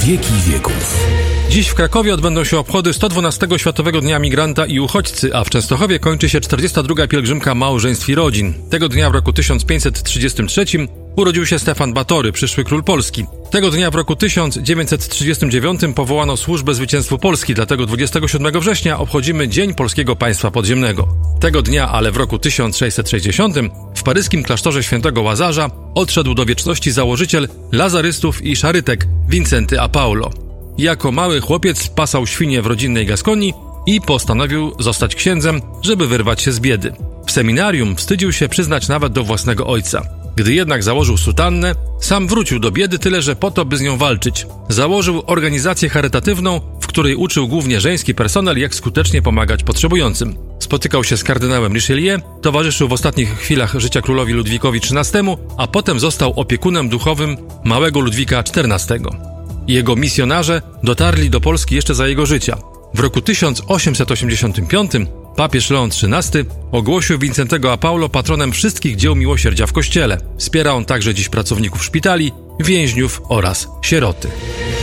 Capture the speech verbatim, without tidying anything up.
wieki wieków. Dziś w Krakowie odbędą się obchody sto dwunastego Światowego Dnia Migranta i Uchodźcy, a w Częstochowie kończy się czterdziesta druga pielgrzymka małżeństw i rodzin. Tego dnia w roku tysiąc pięćset trzydziestym trzecim urodził się Stefan Batory, przyszły król Polski. Tego dnia w roku tysiąc dziewięćset trzydziestym dziewiątym powołano Służbę Zwycięstwu Polski, dlatego dwudziestego siódmego września obchodzimy Dzień Polskiego Państwa Podziemnego. Tego dnia, ale w roku tysiąc sześćset sześćdziesiątym w paryskim klasztorze świętego Łazarza odszedł do wieczności założyciel lazarystów i szarytek Wincenty a Paulo. Jako mały chłopiec pasał świnie w rodzinnej Gaskonii i postanowił zostać księdzem, żeby wyrwać się z biedy. W seminarium wstydził się przyznać nawet do własnego ojca. Gdy jednak założył sutannę, sam wrócił do biedy, tyle że po to, by z nią walczyć. Założył organizację charytatywną, w której uczył głównie żeński personel, jak skutecznie pomagać potrzebującym. Spotykał się z kardynałem Richelieu, towarzyszył w ostatnich chwilach życia królowi Ludwikowi trzynastemu, a potem został opiekunem duchowym małego Ludwika czternastego. Jego misjonarze dotarli do Polski jeszcze za jego życia. W roku tysiąc osiemset osiemdziesiątym piątym papież Leon trzynasty ogłosił Wincentego a Paulo patronem wszystkich dzieł miłosierdzia w Kościele. Wspiera on także dziś pracowników szpitali, więźniów oraz sieroty.